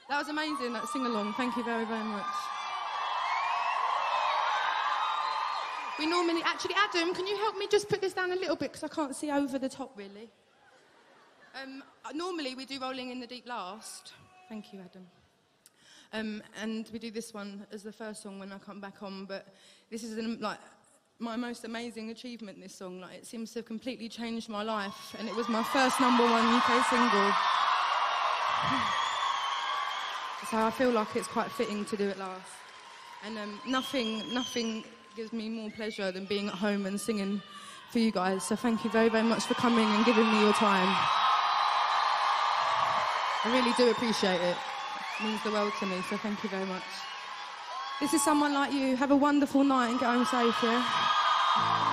That was amazing, that sing-along. Thank you very, very much. We normally... Actually, Adam, can you help me just put this down a little bit because I can't see over the top, really? Normally, we do Rolling in the Deep last. Thank you, Adam. And we do this one as the first song when I come back on, but this is my most amazing achievement, this song. Like, it seems to have completely changed my life, and it was my first #1 UK single. So I feel like it's quite fitting to do it last. And nothing gives me more pleasure than being at home and singing for you guys. So thank you very, very much for coming and giving me your time. I really do appreciate it. It means the world to me, so thank you very much. This is Someone Like You. Have a wonderful night and get home safe, yeah?